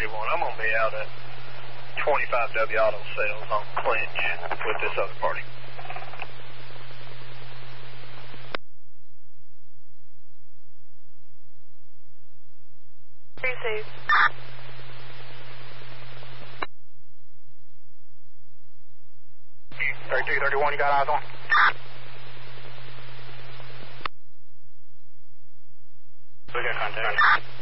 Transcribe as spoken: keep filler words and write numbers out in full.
thirty-one. I'm going to be out at twenty-five W Auto Sales on Clinch with this other party. Receive. thirty-two, thirty-one, you got eyes on? We got contact.